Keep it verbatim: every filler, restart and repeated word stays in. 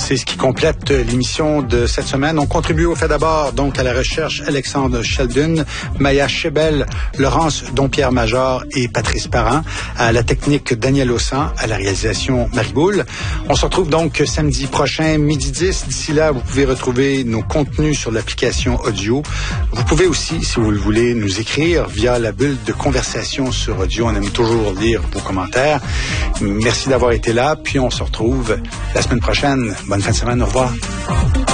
C'est ce qui complète l'émission de cette semaine. On contribue au fait d'abord donc à la recherche Alexandre Sheldon, Maya Chebel, Laurence Dompierre-Major et Patrice Parent, à la technique Daniel Ossan, à la réalisation Marie Boule. On se retrouve donc samedi prochain, midi dix. D'ici là, vous pouvez retrouver nos contenus sur l'application audio. Vous pouvez aussi, si vous le voulez, nous écrire via la bulle de conversation sur audio. On aime toujours lire vos commentaires. Merci d'avoir été là, puis on se retrouve la semaine prochaine. Bonne fin de semaine, au revoir.